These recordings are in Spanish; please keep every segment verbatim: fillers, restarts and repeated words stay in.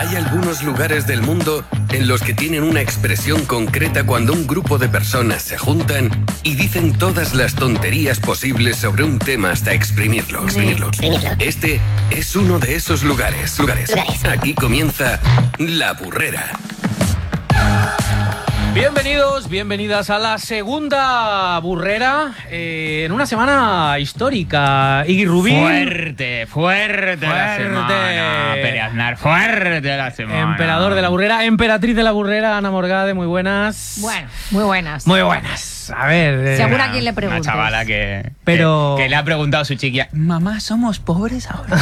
Hay algunos lugares del mundo en los que tienen una expresión concreta cuando un grupo de personas se juntan y dicen todas las tonterías posibles sobre un tema hasta exprimirlo. exprimirlo. Este es uno de esos lugares. lugares. Aquí comienza La Burrera. Bienvenidos, bienvenidas a la segunda burrera eh, en una semana histórica. Iggy Rubín. Fuerte, fuerte, fuerte la semana. Pere Aznar, fuerte la semana. Emperador de la burrera, emperatriz de la burrera, Ana Morgade, muy buenas. Bueno, muy buenas. Muy buenas. A ver. Eh, Seguro a quien le preguntes. Una chavala que, Pero... que, que le ha preguntado a su chiquilla: mamá, ¿somos pobres ahora?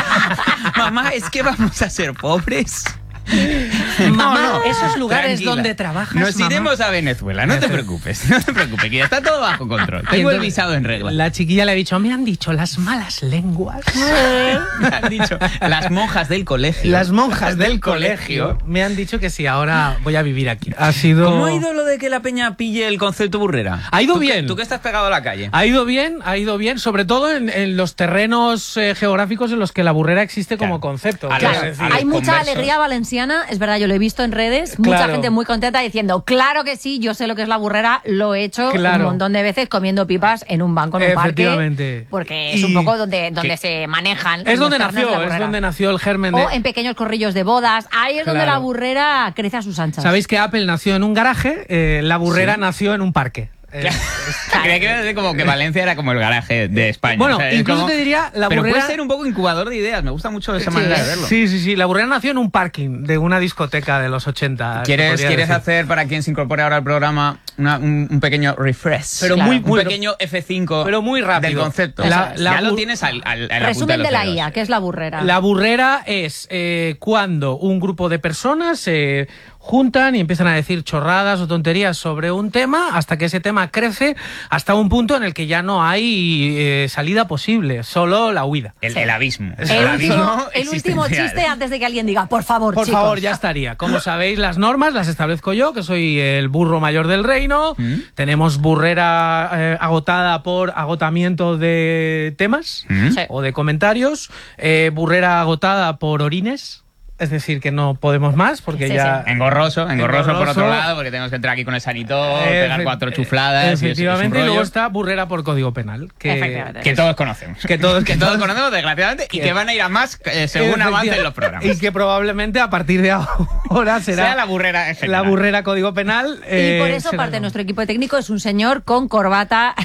Mamá, ¿es que vamos a ser pobres? Mamá, No, no, esos lugares tranquila. donde trabajas, Nos mamá. iremos a Venezuela, no te preocupes, no te preocupes, que ya está todo bajo control. Tengo el visado en regla. La chiquilla le ha dicho, me han dicho las malas lenguas. Me han dicho las monjas del colegio. Las monjas del colegio me han dicho que sí, ahora voy a vivir aquí. Ha sido... ¿Cómo ha ido lo de que la peña pille el concepto burrera? Ha ido ¿Tú bien. Que, tú que estás pegado a la calle. Ha ido bien, ha ido bien, sobre todo en, en los terrenos eh, geográficos en los que la burrera existe como Claro. concepto. A Claro, los- Es decir, a los hay mucha conversos. alegría valenciana, es verdad, yo lo he visto en redes, mucha Claro. gente muy contenta diciendo, claro que sí, yo sé lo que es la burrera, lo he hecho Claro. un montón de veces comiendo pipas en un banco, en un parque, Efectivamente. porque es Y- un poco donde, donde que- se manejan. es donde los terrenos de nació, la es burrera. donde nació el germen de... O en pequeños corrillos de bodas, ahí es donde Claro. la burrera crece a sus anchas. Sabéis que Apple nació en un garaje, eh, la burrera Sí. nació en un parque. Eh, Creía que iba a decir como que Valencia era como el garaje de España. Bueno, O sea, es incluso como- te diría, la Pero burrera... puede ser un poco incubador de ideas. Me gusta mucho esa Sí. manera de verlo. Sí, sí, sí. La burrera nació en un parking de una discoteca de los ochenta. se ¿Quieres, podría ¿quieres decir. hacer, para quien se incorpore ahora al programa, una- un, un pequeño refresh? Pero Claro. muy, un muy pequeño F cinco pero muy rápido. del concepto. La- la ya lo bu- tienes al, al, a la punta Resumen los de la dedos. I A, que es la burrera. La burrera es eh, cuando un grupo de personas se juntan y empiezan a decir chorradas o tonterías sobre un tema hasta que ese tema crece hasta un punto en el que ya no hay eh, salida posible, solo la huida. El, el abismo. El El, el abismo último, el último existencial. chiste antes de que alguien diga, por favor, Por chicos. favor, ya estaría. Como sabéis, las normas las establezco yo, que soy el burro mayor del reino. ¿Mm? Tenemos burrera eh, agotada por agotamiento de temas ¿Mm? Sí. o de comentarios. Eh, burrera agotada por orines. Es decir, que no podemos más porque Sí, ya... sí. Engorroso, engorroso, por Engorroso. otro lado, porque tenemos que entrar aquí con el sanitor, Efe- pegar cuatro chufladas. y es- es un Efectivamente, y luego rollo está burrera por código penal. Que, Efectivamente. que todos conocemos. Que todos- que todos conocemos, desgraciadamente, y que- que van a ir a más eh, según avancen los programas. Y que probablemente a partir de ahora será Sea la burrera en la general. burrera código penal. Y por eh, eso será parte de no. nuestro equipo técnico es un señor con corbata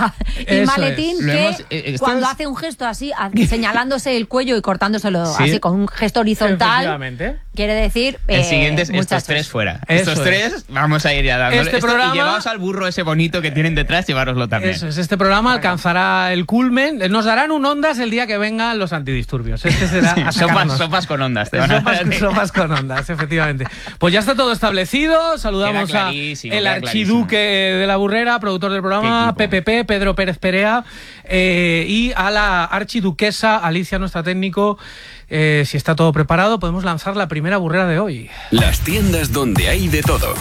y Eso maletín es. Lo que hemos- eh, esto cuando es- hace un gesto así, a- señalándose el cuello y cortándoselo Sí. así con un gesto horizontal, Efectivamente. quiere decir El eh, siguiente es estos muchachos. tres fuera. Eso estos es. tres vamos a ir ya dándole. Este Esto- programa- Y llevaos al burro ese bonito que tienen detrás, llevároslo también. Eso es, este programa alcanzará el culmen. Nos darán un ondas el día que vengan los antidisturbios. Este será a Sopas, sacarnos. sopas con ondas. Te van a Sopas, dar. sopas con ondas, efectivamente. Pues ya está todo establecido. Saludamos Queda a clarísimo, el queda archiduque de la burrera, productor del programa, Qué P P P, Pedro Pérez Perea, eh, y a la archiduquesa Alicia, nuestra técnico. Eh, si está todo preparado, podemos lanzar la primera burrera de hoy. Las tiendas donde hay de todo.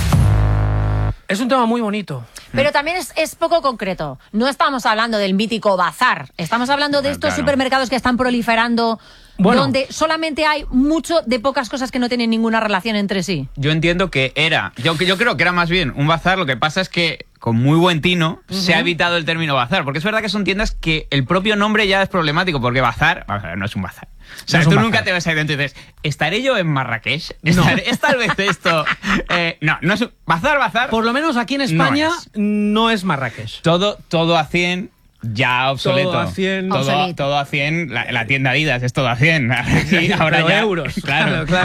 Es un tema muy bonito. Pero también es, es poco concreto. No estamos hablando del mítico bazar. Estamos hablando de Bueno, estos claro. supermercados que están proliferando, Bueno. donde solamente hay mucho de pocas cosas que no tienen ninguna relación entre sí. Yo entiendo que era, yo, yo creo que era más bien un bazar. Lo que pasa es que con muy buen tino se ha evitado el término bazar, porque es verdad que son tiendas que el propio nombre ya es problemático, porque bazar, vamos a ver, no es un bazar. O sea, No es un tú bazar. nunca te vas a ir dentro y dices, ¿estaré yo en Marrakech? ¿Estaré- ¿Es tal vez esto? Eh, no, no es un, bazar, bazar. Por lo menos aquí en España no es, Marrakech. Todo, todo a cien, ya obsoleto. Todo a cien. Todo, Obsoleto. todo a cien, la, la tienda Adidas es todo a cien. Aquí, ahora Pero ya, euros. Claro, Claro, claro.